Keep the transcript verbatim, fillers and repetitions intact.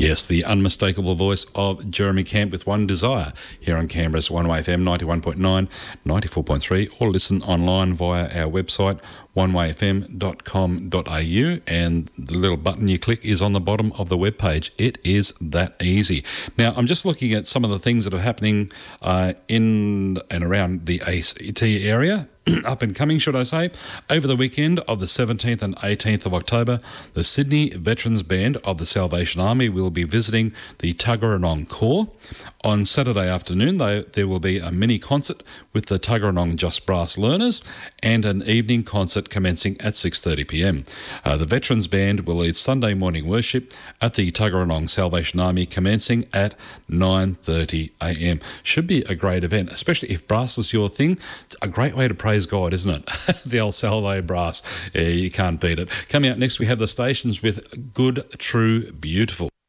Yes, the unmistakable voice of Jeremy Camp with One Desire here on Canberra's One Way F M ninety-one point nine, ninety-four point three, or listen online via our website one way f m dot com dot a u, and the little button you click is on the bottom of the webpage. It is that easy. Now, I'm just looking at some of the things that are happening uh, in and around the A C T area. Up and coming, should I say. Over the weekend of the seventeenth and eighteenth of October, the Sydney Veterans Band of the Salvation Army will be visiting the Tuggeranong Corps. On Saturday afternoon, they, there will be a mini concert with the Tuggeranong Just Brass Learners and an evening concert commencing at six thirty p m. Uh, the Veterans Band will lead Sunday morning worship at the Tuggeranong Salvation Army commencing at nine thirty a m. Should be a great event, especially if brass is your thing. It's a great way to praise God, isn't it? The old Salve brass. Yeah, you can't beat it. Coming up next, we have the stations with Good, True, Beautiful.